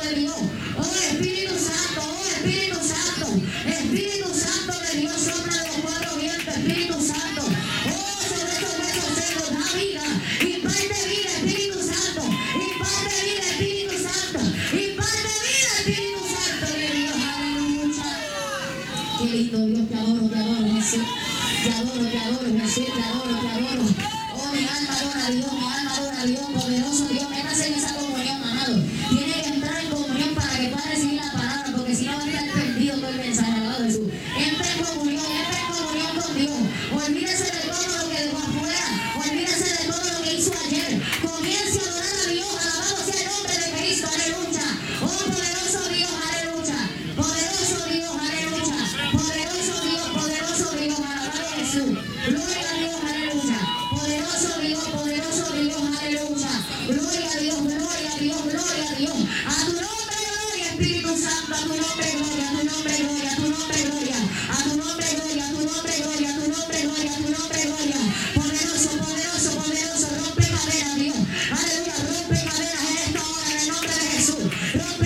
de Dios. Oh Espíritu Santo, oh Espíritu Santo. Espíritu Santo de Dios, sopla de los cuatro vientos, Espíritu Santo. Oh, sobre estos huesos secos, da vida. Imparte vida, Espíritu Santo. Imparte vida, Espíritu Santo. Imparte vida, Espíritu Santo de Dios. Aleluya. Qué lindo Dios, te adoro Jesús. Te adoro Jesús, te adoro. Oh, mi alma adora a Dios, poderoso Dios. Métase en esa comunión, amado. Tiene que entrar en comunión para que pueda recibir la palabra, porque si no va a estar perdido todo el mensaje, amado Jesús. Entra en comunión con Dios. Olvídese de todo lo que dejó afuera. Olvídese de todo lo que hizo ayer. Comience a adorar a Dios. Alabado sea el nombre de Cristo, aleluya. Oh, poderoso Dios, aleluya. Poderoso Dios, aleluya. Poderoso Dios, alabado Jesús. Gloria a Dios, aleluya. Poderoso Dios, aleluya. Gloria a Dios. A tu nombre, gloria, Espíritu Santo. A tu nombre, gloria. A tu nombre, gloria. A tu nombre, gloria. A tu nombre, gloria. A tu nombre, gloria. A tu nombre, gloria. A tu nombre, gloria. Poderoso. Rompe cadenas, Dios. Aleluya. Rompe cadenas en esta hora en el nombre de Jesús. Rompe